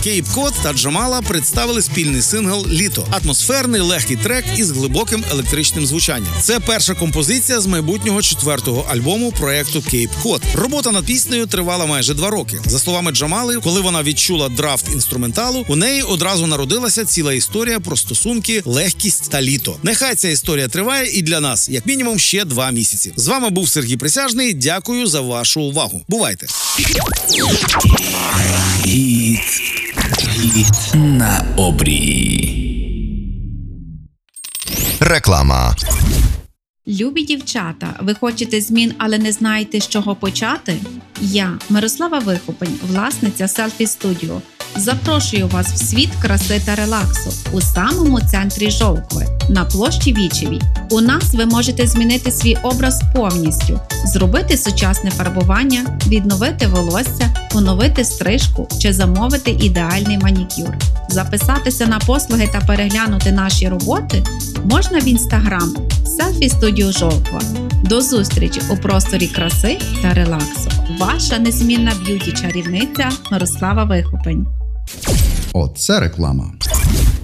Кейп Код та Джамала представили спільний сингл «Літо». Атмосферний, легкий трек із глибоким електричним звучанням. Це перша композиція з майбутнього 4-го альбому проекту Кейп Код. Робота над піснею тривала майже 2 роки. За словами Джамали, коли вона відчула драфт інструменталу, у неї одразу народилася ціла історія про стосунки, легкість та літо. Нехай ця історія триває і для нас, як мінімум, ще 2 місяці. З вами був Сергій Присяжний. Дякую за вашу увагу. Бувайте! На обрії. Реклама. Любі дівчата, ви хочете змін, але не знаєте, з чого почати? Я, Мирослава Вихопень, власниця Селфі Студіо, запрошую вас в світ краси та релаксу у самому центрі Жовкви, на площі Вічевій. У нас ви можете змінити свій образ повністю, зробити сучасне фарбування, відновити волосся, оновити стрижку чи замовити ідеальний манікюр. Записатися на послуги та переглянути наші роботи можна в Інстаграм Селфі Студіо Жовква. До зустрічі у просторі краси та релаксу. Ваша незмінна б'юті-чарівниця Мирослава Вихопень. Оце реклама.